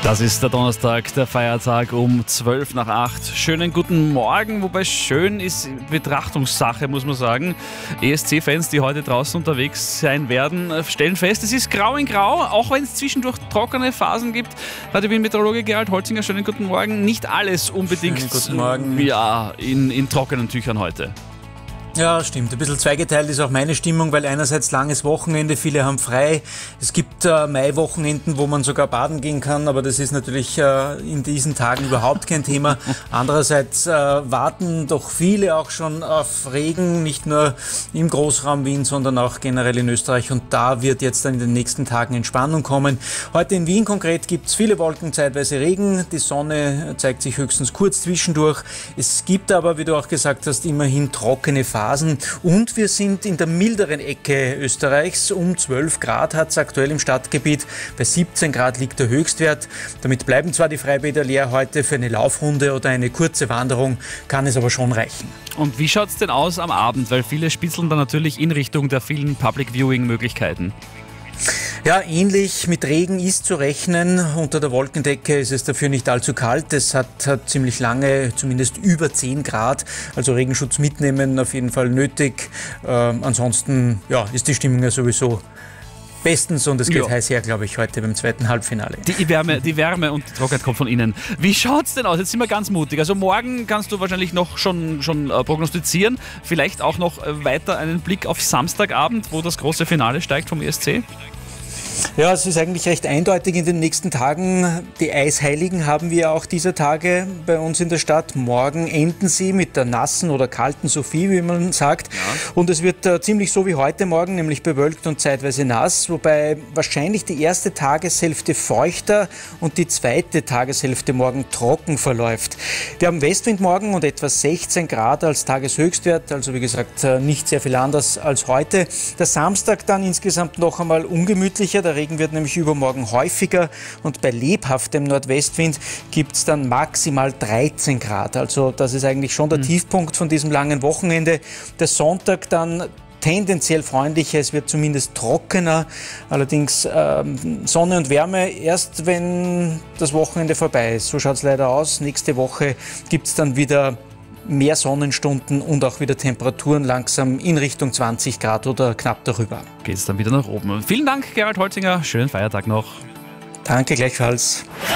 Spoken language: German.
Das ist der Donnerstag, der Feiertag um 8:12. Schönen guten Morgen, wobei schön ist Betrachtungssache, muss man sagen. ESC-Fans, die heute draußen unterwegs sein werden, stellen fest, es ist grau in grau, auch wenn es zwischendurch trockene Phasen gibt. Radio Wien-Meteorologe Gerald Holzinger, schönen guten Morgen. Nicht alles unbedingt guten Morgen. Ja, in trockenen Tüchern heute. Ja, stimmt. Ein bisschen zweigeteilt ist auch meine Stimmung, weil einerseits langes Wochenende, viele haben frei. Es gibt Maiwochenenden, wo man sogar baden gehen kann, aber das ist natürlich in diesen Tagen überhaupt kein Thema. Andererseits warten doch viele auch schon auf Regen, nicht nur im Großraum Wien, sondern auch generell in Österreich. Und da wird jetzt dann in den nächsten Tagen Entspannung kommen. Heute in Wien konkret gibt es viele Wolken, zeitweise Regen. Die Sonne zeigt sich höchstens kurz zwischendurch. Es gibt aber, wie du auch gesagt hast, immerhin trockene Phasen. Und wir sind in der milderen Ecke Österreichs. Um 12 Grad hat es aktuell im Stadtgebiet. Bei 17 Grad liegt der Höchstwert. Damit bleiben zwar die Freibäder leer heute. Für eine Laufrunde oder eine kurze Wanderung kann es aber schon reichen. Und wie schaut es denn aus am Abend? Weil viele spitzeln dann natürlich in Richtung der vielen Public-Viewing-Möglichkeiten. Ja, ähnlich mit Regen ist zu rechnen. Unter der Wolkendecke ist es dafür nicht allzu kalt. Es hat ziemlich lange, zumindest über 10 Grad. Also Regenschutz mitnehmen auf jeden Fall nötig. Ansonsten ist die Stimmung ja sowieso bestens und es geht heiß her, glaube ich, heute beim zweiten Halbfinale. Die Wärme und die Trockenheit kommt von Ihnen. Wie schaut es denn aus? Jetzt sind wir ganz mutig. Also morgen kannst du wahrscheinlich noch schon prognostizieren. Vielleicht auch noch weiter einen Blick auf Samstagabend, wo das große Finale steigt vom ESC. Ja, es ist eigentlich recht eindeutig in den nächsten Tagen. Die Eisheiligen haben wir auch dieser Tage bei uns in der Stadt. Morgen enden sie mit der nassen oder kalten Sophie, wie man sagt. Ja. Und es wird ziemlich so wie heute Morgen, nämlich bewölkt und zeitweise nass, wobei wahrscheinlich die erste Tageshälfte feuchter und die zweite Tageshälfte morgen trocken verläuft. Wir haben Westwind morgen und etwa 16 Grad als Tageshöchstwert, also wie gesagt nicht sehr viel anders als heute. Der Samstag dann insgesamt noch einmal ungemütlicher. Der Regen wird nämlich übermorgen häufiger und bei lebhaftem Nordwestwind gibt es dann maximal 13 Grad. Also das ist eigentlich schon der Tiefpunkt von diesem langen Wochenende. Der Sonntag dann tendenziell freundlicher, es wird zumindest trockener. Allerdings Sonne und Wärme erst, wenn das Wochenende vorbei ist. So schaut es leider aus. Nächste Woche gibt es dann wieder mehr Sonnenstunden und auch wieder Temperaturen langsam in Richtung 20 Grad oder knapp darüber. Geht es dann wieder nach oben. Vielen Dank, Gerald Holzinger. Schönen Feiertag noch. Danke, gleichfalls.